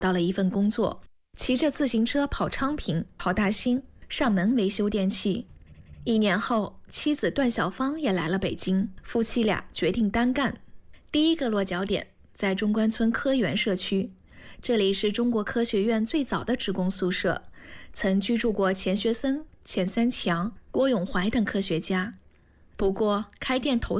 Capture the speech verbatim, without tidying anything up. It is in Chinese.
到了一份工作，骑着自行车跑昌平、跑大兴，上门维修电器。一年后，妻子段小芳也来了北京，夫妻俩决定单干。第一个落脚点在中关村科园社区，这里是中国科学院最早的职工宿舍，曾居住过钱学森、钱三强、郭永怀等科学家。不过，开店头